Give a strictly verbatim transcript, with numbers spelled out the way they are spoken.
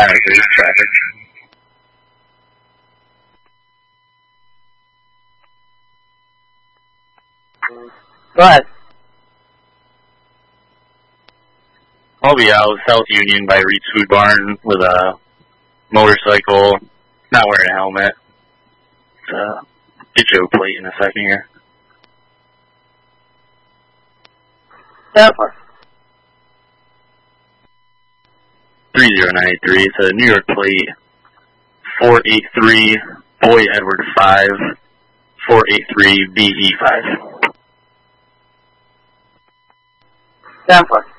Alright, there's traffic. Go ahead. I'll be out South Union by Reed's Food Barn with a motorcycle, not wearing a helmet. Uh, get you a plate in a second here. Yeah. three zero nine eight three, it's a New York plate, four eight three, Boy Edward five, four eight three, B E five. Stand for.